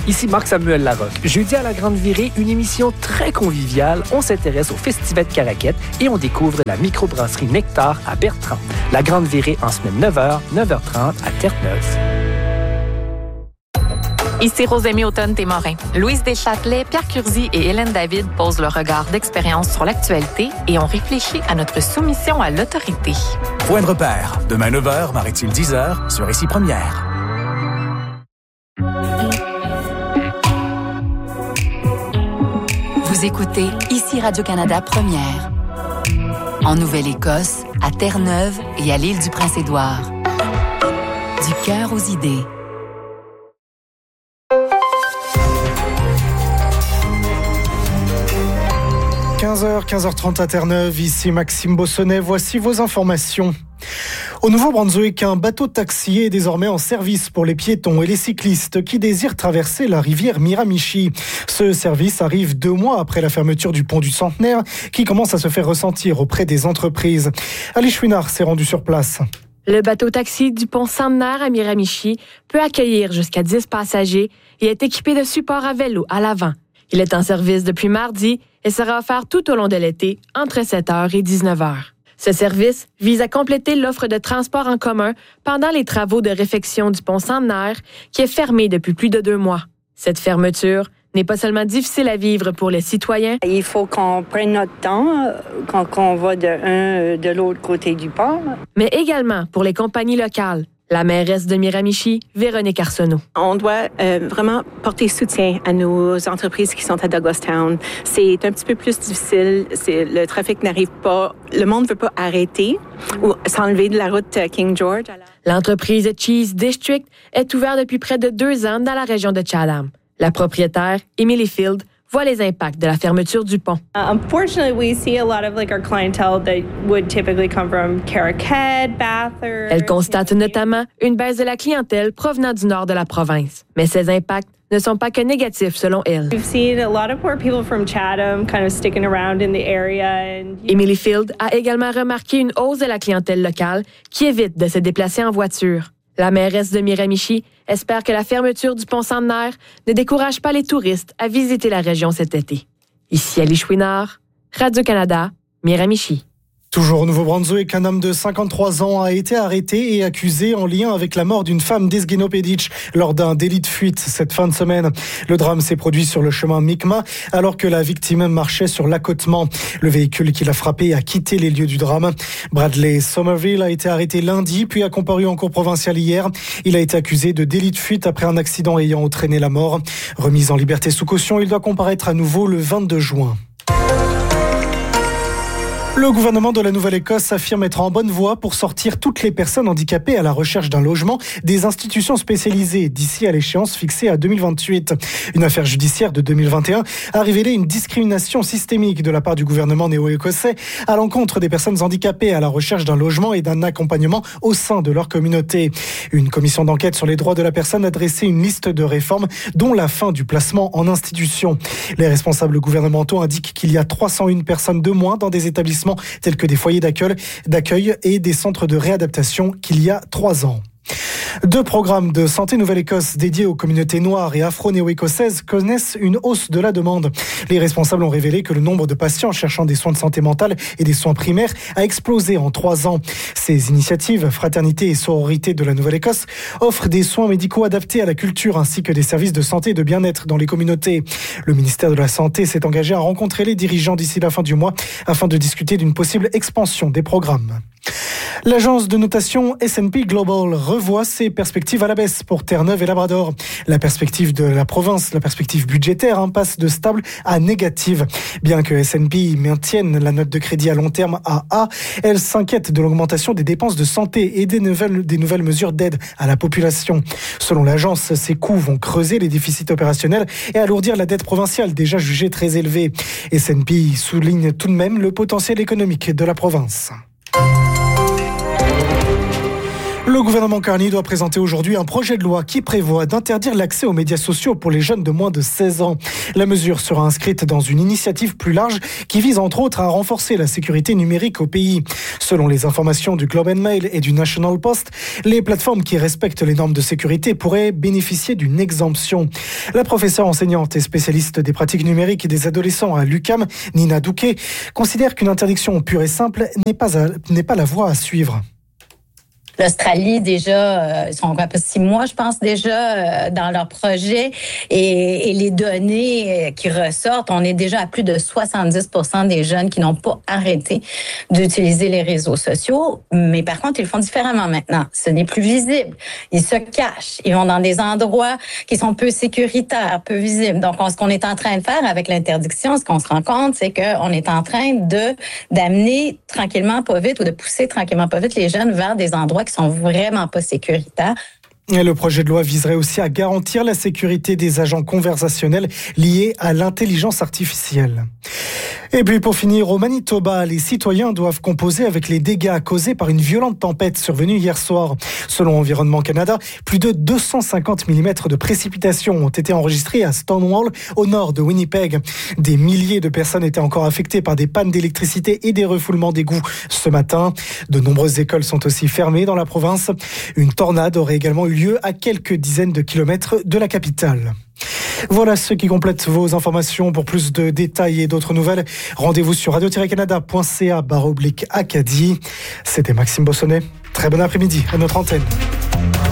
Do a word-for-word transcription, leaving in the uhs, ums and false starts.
Ici Marc-Samuel Larocque. Jeudi à la Grande Virée, une émission très conviviale. On s'intéresse au Festival de Caraquette et on découvre la microbrasserie Nectar à Bertrand. La Grande Virée en semaine neuf heures, neuf heures trente à Terre-Neuve. Ici Rosémie Automne-Témorin. Louise Deschâtelet, Pierre Curzi et Hélène David posent leur regard d'expérience sur l'actualité et ont réfléchi à notre soumission à l'autorité. Point de repère. Demain neuf heures, Maritime dix heures, sur Ici Première. Vous écoutez Ici Radio-Canada Première. En Nouvelle-Écosse, à Terre-Neuve et à l'île du Prince-Édouard. Du cœur aux idées. quinze heures, quinze heures trente à Terre-Neuve, ici Maxime Bossonnet, voici vos informations. Au Nouveau-Brunswick, un bateau-taxi est désormais en service pour les piétons et les cyclistes qui désirent traverser la rivière Miramichi. Ce service arrive deux mois après la fermeture du pont du Centenaire qui commence à se faire ressentir auprès des entreprises. Ali Chouinard s'est rendu sur place. Le bateau-taxi du pont Centenaire à Miramichi peut accueillir jusqu'à dix passagers et est équipé de supports à vélo à l'avant. Il est en service depuis mardi et sera offert tout au long de l'été entre sept heures et dix-neuf heures. Ce service vise à compléter l'offre de transport en commun pendant les travaux de réfection du pont Centenaire qui est fermé depuis plus de deux mois. Cette fermeture n'est pas seulement difficile à vivre pour les citoyens. Il faut qu'on prenne notre temps quand on va de un de l'autre côté du pont. Mais également pour les compagnies locales. La mairesse de Miramichi, Véronique Arsenault. On doit euh, vraiment porter soutien à nos entreprises qui sont à Douglastown. C'est un petit peu plus difficile. C'est, le trafic n'arrive pas. Le monde ne veut pas arrêter ou s'enlever de la route King George. L'entreprise Cheese District est ouverte depuis près de deux ans dans la région de Chatham. La propriétaire, Emily Field, voit les impacts de la fermeture du pont. Uh, unfortunately, we see a lot of like our clientele that would typically come from Caraquette, Bathurst. Elle constate notamment une baisse de la clientèle provenant du nord de la province. Mais ces impacts ne sont pas que négatifs selon elle. We've seen a lot of more people from Chatham kind of sticking around in the area. And... Emily Field a également remarqué une hausse de la clientèle locale qui évite de se déplacer en voiture. La mairesse de Miramichi espère que la fermeture du pont Centenaire ne décourage pas les touristes à visiter la région cet été. Ici Ali Chouinard, Radio-Canada, Miramichi. Toujours au Nouveau-Brunswick, un homme de cinquante-trois ans a été arrêté et accusé en lien avec la mort d'une femme d'Esguenopédic lors d'un délit de fuite cette fin de semaine. Le drame s'est produit sur le chemin Mi'kmaq alors que la victime marchait sur l'accotement. Le véhicule qui l'a frappé a quitté les lieux du drame. Bradley Somerville a été arrêté lundi puis a comparu en cour provinciale hier. Il a été accusé de délit de fuite après un accident ayant entraîné la mort. Remis en liberté sous caution, il doit comparaître à nouveau le vingt-deux juin. Le gouvernement de la Nouvelle-Écosse affirme être en bonne voie pour sortir toutes les personnes handicapées à la recherche d'un logement des institutions spécialisées d'ici à l'échéance fixée à deux mille vingt-huit. Une affaire judiciaire de deux mille vingt et un a révélé une discrimination systémique de la part du gouvernement néo-écossais à l'encontre des personnes handicapées à la recherche d'un logement et d'un accompagnement au sein de leur communauté. Une commission d'enquête sur les droits de la personne a dressé une liste de réformes dont la fin du placement en institution. Les responsables gouvernementaux indiquent qu'il y a trois cent un personnes de moins dans des établissements tels que des foyers d'accueil, d'accueil et des centres de réadaptation qu'il y a trois ans. Deux programmes de Santé Nouvelle-Écosse dédiés aux communautés noires et afro-néo-écossaises connaissent une hausse de la demande. Les responsables ont révélé que le nombre de patients cherchant des soins de santé mentale et des soins primaires a explosé en trois ans. Ces initiatives, Fraternité et Sororité de la Nouvelle-Écosse, offrent des soins médicaux adaptés à la culture ainsi que des services de santé et de bien-être dans les communautés. Le ministère de la Santé s'est engagé à rencontrer les dirigeants d'ici la fin du mois afin de discuter d'une possible expansion des programmes. L'agence de notation S and P Global revoit ses perspectives à la baisse pour Terre-Neuve et Labrador. La perspective de la province, la perspective budgétaire, hein, passe de stable à négative. Bien que S and P maintienne la note de crédit à long terme à A, elle s'inquiète de l'augmentation des dépenses de santé et des nouvelles, des nouvelles mesures d'aide à la population. Selon l'agence, ces coûts vont creuser les déficits opérationnels et alourdir la dette provinciale déjà jugée très élevée. S and P souligne tout de même le potentiel économique de la province. Le gouvernement Carney doit présenter aujourd'hui un projet de loi qui prévoit d'interdire l'accès aux médias sociaux pour les jeunes de moins de seize ans. La mesure sera inscrite dans une initiative plus large qui vise entre autres à renforcer la sécurité numérique au pays. Selon les informations du Globe and Mail et du National Post, les plateformes qui respectent les normes de sécurité pourraient bénéficier d'une exemption. La professeure enseignante et spécialiste des pratiques numériques et des adolescents à l'U Q A M, Nina Douquet, considère qu'une interdiction pure et simple n'est pas, à, n'est pas la voie à suivre. L'Australie, déjà, euh, ils sont à peu six mois, je pense, déjà, euh, dans leur projet. Et, et les données qui ressortent, on est déjà à plus de soixante-dix pour cent des jeunes qui n'ont pas arrêté d'utiliser les réseaux sociaux. Mais par contre, ils le font différemment maintenant. Ce n'est plus visible. Ils se cachent. Ils vont dans des endroits qui sont peu sécuritaires, peu visibles. Donc, on, ce qu'on est en train de faire avec l'interdiction, ce qu'on se rend compte, c'est qu'on est en train de d'amener tranquillement, pas vite, ou de pousser tranquillement, pas vite les jeunes vers des endroits qui sont vraiment pas sécuritaires. Et le projet de loi viserait aussi à garantir la sécurité des agents conversationnels liés à l'intelligence artificielle. Et puis pour finir, au Manitoba, les citoyens doivent composer avec les dégâts causés par une violente tempête survenue hier soir. Selon Environnement Canada, plus de deux cent cinquante millimètres de précipitations ont été enregistrés à Stonewall, au nord de Winnipeg. Des milliers de personnes étaient encore affectées par des pannes d'électricité et des refoulements d'égouts ce matin. De nombreuses écoles sont aussi fermées dans la province. Une tornade aurait également eu lieu à quelques dizaines de kilomètres de la capitale. Voilà ce qui complète vos informations. Pour plus de détails et d'autres nouvelles, rendez-vous sur radio tiret canada point c a barre oblique Acadie. C'était Maxime Bossonnet. Très bon après-midi à notre antenne.